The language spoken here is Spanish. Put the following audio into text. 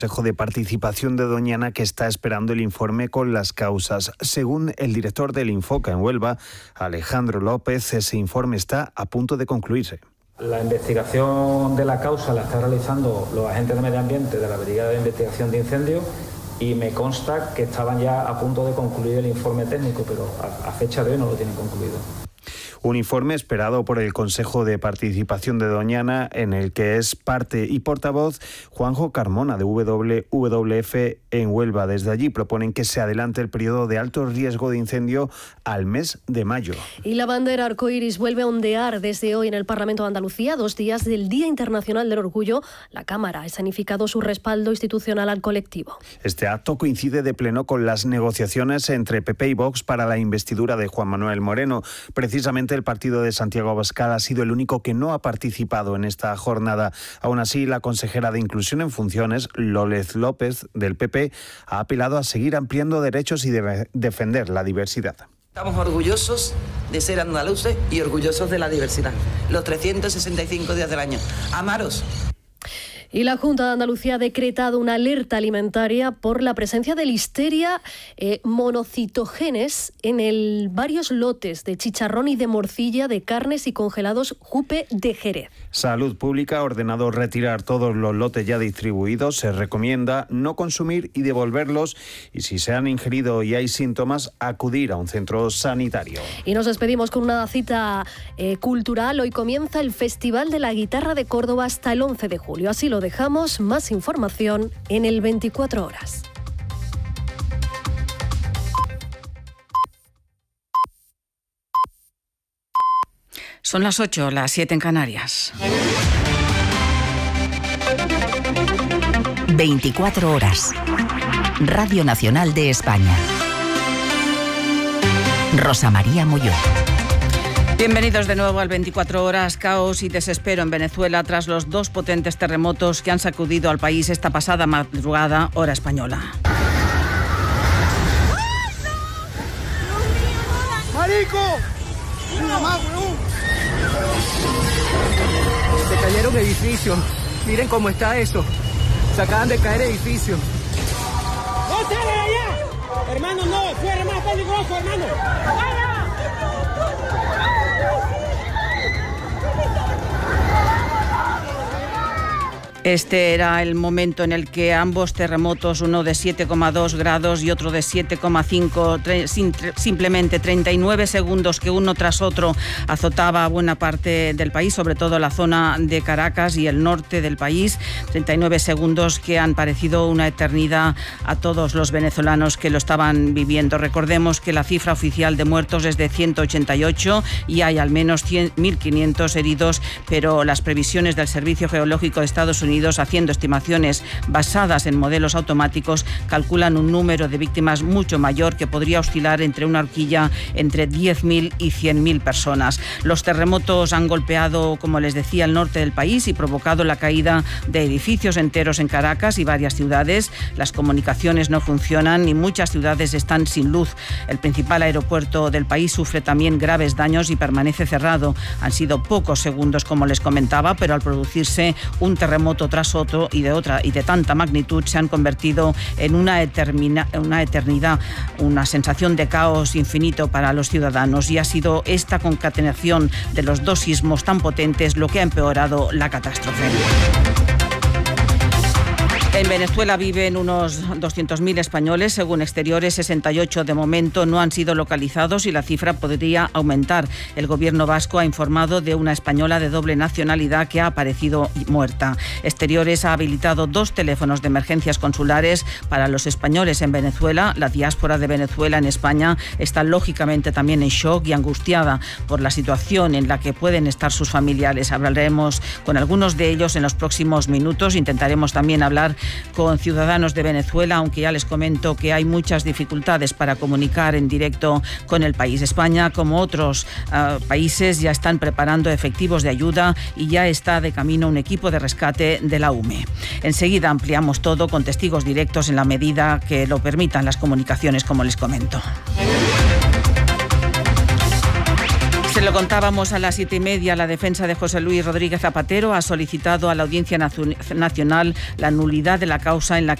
Consejo de Participación de Doñana, que está esperando el informe con las causas. Según el director del Infoca en Huelva, Alejandro López, ese informe está a punto de concluirse. La investigación de la causa la están realizando los agentes de medio ambiente de la Brigada de Investigación de Incendios y me consta que estaban ya a punto de concluir el informe técnico, pero a fecha de hoy no lo tienen concluido. Un informe esperado por el Consejo de Participación de Doñana, en el que es parte y portavoz Juanjo Carmona, de WWF en Huelva. Desde allí proponen que se adelante el periodo de alto riesgo de incendio al mes de mayo. Y la bandera arcoíris vuelve a ondear desde hoy en el Parlamento de Andalucía, 2 días del Día Internacional del Orgullo. La Cámara ha escenificado su respaldo institucional al colectivo. Este acto coincide de pleno con las negociaciones entre PP y Vox para la investidura de Juan Manuel Moreno. Precisamente el partido de Santiago Abascal ha sido el único que no ha participado en esta jornada. Aún así, la consejera de Inclusión en Funciones, Lólez López, del PP, ha apelado a seguir ampliando derechos y defender la diversidad. Estamos orgullosos de ser andaluces y orgullosos de la diversidad. Los 365 días del año. Amaros. Y la Junta de Andalucía ha decretado una alerta alimentaria por la presencia de listeria monocitogenes en varios lotes de chicharrón y de morcilla de carnes y congelados Jupe de Jerez. Salud Pública ha ordenado retirar todos los lotes ya distribuidos. Se recomienda no consumir y devolverlos, y si se han ingerido y hay síntomas, acudir a un centro sanitario. Y nos despedimos con una cita cultural. Hoy comienza el Festival de la Guitarra de Córdoba hasta el 11 de julio. Así lo dejamos. Más información en el 24 horas. Son las 8, las 7 en Canarias. 24 horas. Radio Nacional de España. Rosa María Molló. Bienvenidos de nuevo al 24 horas. Caos y desespero en Venezuela tras los 2 potentes terremotos que han sacudido al país esta pasada madrugada, hora española. ¡Marico! Se cayeron edificios. Miren cómo está eso. Se acaban de caer edificios. ¡No salen allá! Hermano, no, fuera más peligroso, hermano. ¡Vaya! Este era el momento en el que ambos terremotos, uno de 7,2 grados y otro de 7,5, simplemente 39 segundos que uno tras otro azotaba a buena parte del país, sobre todo la zona de Caracas y el norte del país. 39 segundos que han parecido una eternidad a todos los venezolanos que lo estaban viviendo. Recordemos que la cifra oficial de muertos es de 188 y hay al menos 1.500 heridos, pero las previsiones del Servicio Geológico de Estados Unidos, haciendo estimaciones basadas en modelos automáticos, calculan un número de víctimas mucho mayor, que podría oscilar entre una horquilla entre 10.000 y 100.000 personas. Los terremotos han golpeado, como les decía, el norte del país y provocado la caída de edificios enteros en Caracas y varias ciudades. Las comunicaciones no funcionan y muchas ciudades están sin luz. El principal aeropuerto del país sufre también graves daños y permanece cerrado. Han sido pocos segundos, como les comentaba, pero al producirse un terremoto tras otro y de tanta magnitud, se han convertido en una eternidad, una sensación de caos infinito para los ciudadanos, y ha sido esta concatenación de los 2 sismos tan potentes lo que ha empeorado la catástrofe. En Venezuela viven unos 200.000 españoles. Según Exteriores, 68 de momento no han sido localizados y la cifra podría aumentar. El gobierno vasco ha informado de una española de doble nacionalidad que ha aparecido muerta. Exteriores ha habilitado 2 teléfonos de emergencias consulares para los españoles en Venezuela. La diáspora de Venezuela en España está lógicamente también en shock y angustiada por la situación en la que pueden estar sus familiares. Hablaremos con algunos de ellos en los próximos minutos. Intentaremos también hablar con ciudadanos de Venezuela, aunque ya les comento que hay muchas dificultades para comunicar en directo con el país. España, como otros países, ya están preparando efectivos de ayuda y ya está de camino un equipo de rescate de la UME. Enseguida ampliamos todo con testigos directos en la medida que lo permitan las comunicaciones, como les comento. Se lo contábamos a las 7:30. La defensa de José Luis Rodríguez Zapatero ha solicitado a la Audiencia Nacional la nulidad de la causa en la